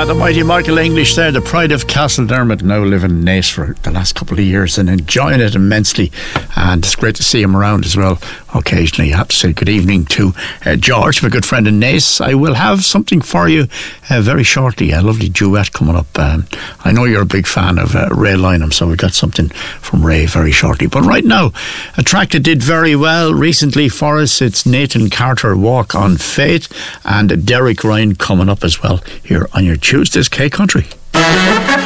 The mighty Michael English there, the pride of Castledermot, now living in Naas for the last couple of years and enjoying it immensely. And it's great to see him around as well. Occasionally, I have to say good evening to George, my good friend in Naas. I will have something for you very shortly, a lovely duet coming up. I know you're a big fan of Ray Lynham, so we got something from Ray very shortly. But right now, a track that did very well recently for us, it's Nathan Carter, Walk on Faith, and Derek Ryan coming up as well here on your Tuesdays K Country.